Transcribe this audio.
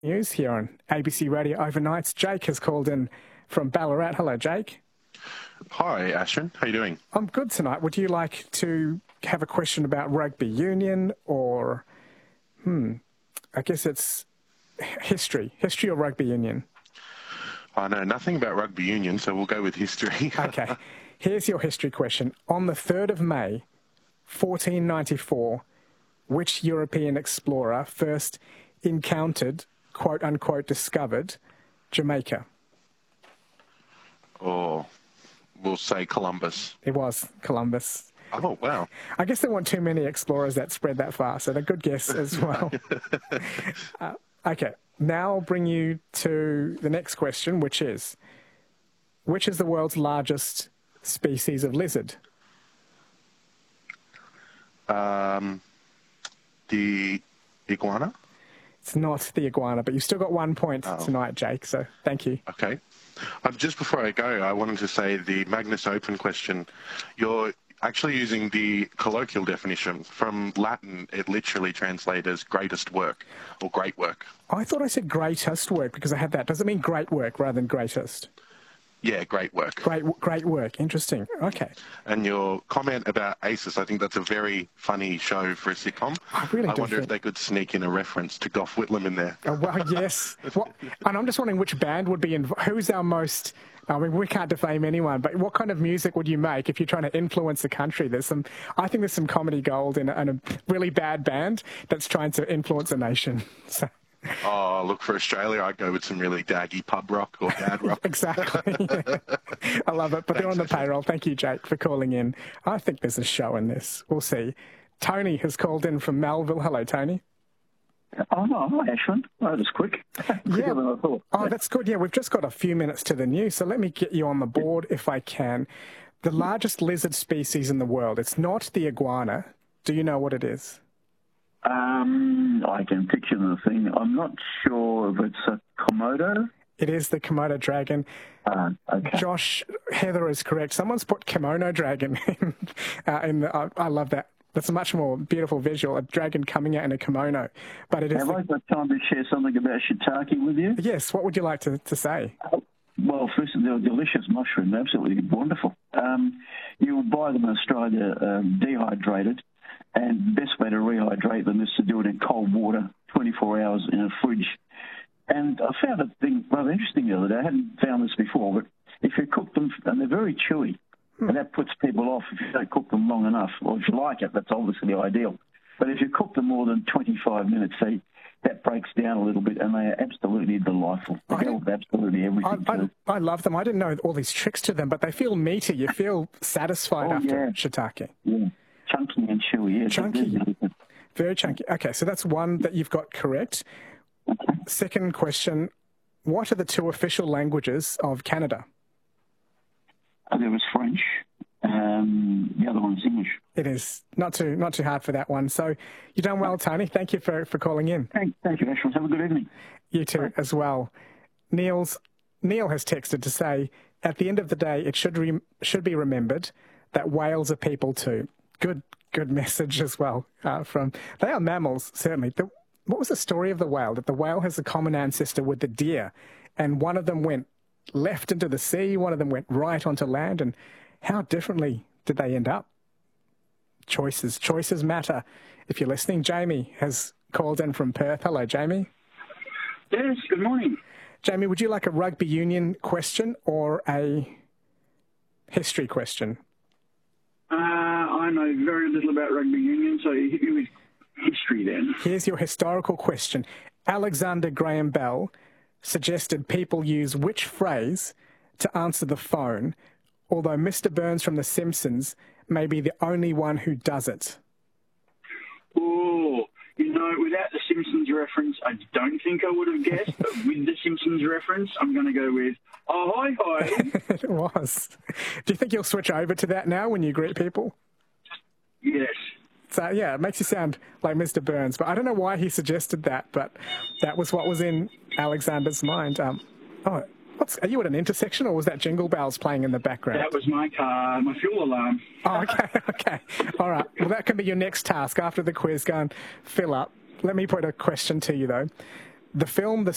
News here on ABC Radio Overnights. Jake has called in from Ballarat. Hello, Jake. Hi, Ashton. How you doing? I'm good tonight. Would you like to have a question about rugby union or, I guess it's history or rugby union? I know nothing about rugby union, so we'll go with history. Okay. Here's your history question. On the 3rd of May, 1494, which European explorer first encountered, quote-unquote, discovered Jamaica? Or we'll say Columbus. It was Columbus. Oh, wow. I guess there weren't too many explorers that spread that far, so a good guess as well. Okay, now I'll bring you to the next question, which is the world's largest species of lizard? The iguana? It's not the iguana, but you've still got 1 point tonight, Jake, so thank you. Okay. Just before I go, I wanted to say the Magnus Open question, you're actually using the colloquial definition. From Latin, it literally translates as greatest work or great work. I thought I said greatest work because I had that. Does it mean great work rather than greatest? Yeah, great work. Great work. Interesting. Okay. And your comment about ACES, I think that's a very funny show for a sitcom. I wonder if they could sneak in a reference to Gough Whitlam in there. Oh, well, yes. And I'm just wondering which band would be involved. Who's our most... I mean, we can't defame anyone, but what kind of music would you make if you're trying to influence the country? I think there's some comedy gold in a really bad band that's trying to influence a nation. So... Oh, look, for Australia, I'd go with some really daggy pub rock or dad rock. Exactly. Yeah. I love it. But they're on the payroll. Thank you, Jake, for calling in. I think there's a show in this. We'll see. Tony has called in from Melville. Hello, Tony. Oh, hi, Ashwin. That was quick. Yeah. Than I thought. Oh, that's good. Yeah, we've just got a few minutes to the news, so let me get you on the board if I can. The largest lizard species in the world. It's not the iguana. Do you know what it is? I can picture the thing. I'm not sure if it's a Komodo. It is the Komodo dragon. Okay. Josh, Heather is correct. Someone's put kimono dragon in. I love that. That's a much more beautiful visual, a dragon coming out in a kimono. But it is. Have I got time to share something about shiitake with you? Yes. What would you like to say? Well, firstly, they're a delicious mushroom, absolutely wonderful. You will buy them in Australia dehydrated. And the best way to rehydrate them is to do it in cold water, 24 hours in a fridge. And I found a thing rather interesting the other day. I hadn't found this before, but if you cook them, and they're very chewy, and that puts people off if you don't cook them long enough. Or if you like it, that's obviously ideal. But if you cook them more than 25 minutes, that breaks down a little bit, and they are absolutely delightful. They go with absolutely everything. I love them. I didn't know all these tricks to them, but they feel meaty. You feel satisfied after shiitake. Yeah. Chunky and chewy, yeah. Chunky. Very chunky. Okay, so that's one that you've got correct. Okay. Second question, what are the two official languages of Canada? There was French. The other one's English. It is. Not too hard for that one. So you've done well, Tony. Thank you for calling in. Thank you, Ashwin. Have a good evening. You too, as well. Neil has texted to say, at the end of the day, it should be remembered that whales are people too. Good message as well. They are mammals, certainly. What was the story of the whale? That the whale has a common ancestor with the deer, and one of them went left into the sea, one of them went right onto land, and how differently did they end up? Choices matter. If you're listening, Jamie has called in from Perth. Hello, Jamie. Yes, good morning. Jamie, would you like a rugby union question or a history question? I know very little about rugby union, so you hit me with history then. Here's your historical question. Alexander Graham Bell suggested people use which phrase to answer the phone, although Mr. Burns from The Simpsons may be the only one who does it? Oh, without the Simpsons reference, I don't think I would have guessed, but with the Simpsons reference, I'm going to go with, oh, hi. It was. Do you think you'll switch over to that now when you greet people? Yes. So, yeah, it makes you sound like Mr. Burns, but I don't know why he suggested that, but that was what was in Alexander's mind. Are you at an intersection, or was that Jingle Bells playing in the background? That was my car, my fuel alarm. Oh, okay. All right. Well, that can be your next task after the quiz. Go and fill up. Let me put a question to you, though. The film The